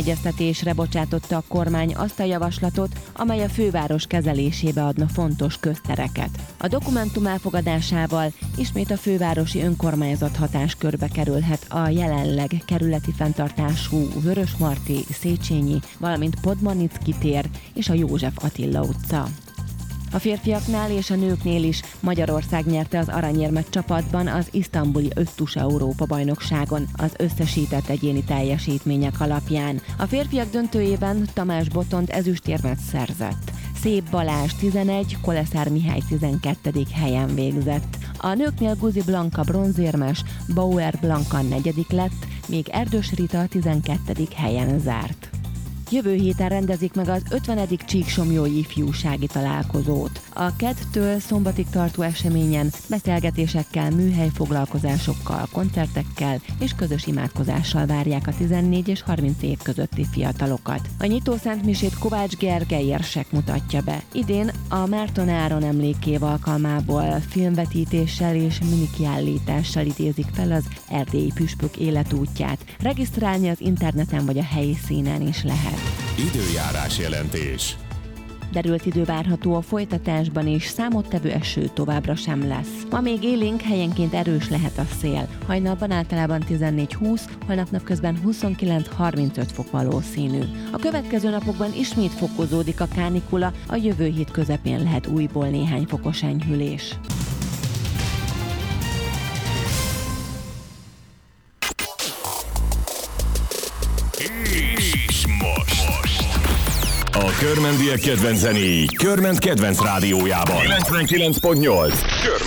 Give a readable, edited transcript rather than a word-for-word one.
egyeztetésre bocsátotta a kormány azt a javaslatot, amely a főváros kezelésébe adna fontos köztereket. A dokumentum elfogadásával ismét a fővárosi önkormányzat hatáskörbe kerülhet a jelenleg kerületi fenntartású Vörösmarty, Széchenyi, valamint Podmanicki tér és a József Attila utca. A férfiaknál és a nőknél is Magyarország nyerte az aranyérmet csapatban az isztambuli öttus Európa-bajnokságon az összesített egyéni teljesítmények alapján. A férfiak döntőjében Tamás Botond ezüstérmet szerzett. Szép Balázs 11, Koleszár Mihály 12. helyen végzett. A nőknél Guzi Blanka bronzérmes, Bauer Blanka 4. lett, míg Erdős Rita 12. helyen zárt. Jövő héten rendezik meg az 50. Csíksomlyói ifjúsági találkozót. A kedtől szombatig tartó eseményen beszélgetésekkel, műhelyfoglalkozásokkal, koncertekkel és közös imádkozással várják a 14 és 30 év közötti fiatalokat. A nyitószentmisét Kovács Gergely érsek mutatja be. Idén a Márton Áron emlékév alkalmából filmvetítéssel és minikiállítással idézik fel az erdélyi püspök életútját. Regisztrálni az interneten vagy a helyszínen is lehet. Időjárás jelentés. Derült idő várható a folytatásban, és számottevő eső továbbra sem lesz. Ma még élénk, helyenként erős lehet a szél. Hajnalban általában 14-20, holnap napközben 29-35 fok valószínű. A következő napokban ismét fokozódik a kánikula, a jövő hét közepén lehet újból néhány fokos enyhülés. A körmendiek kedvenc zenéi Körment kedvenc rádiójában 99.8 Körment.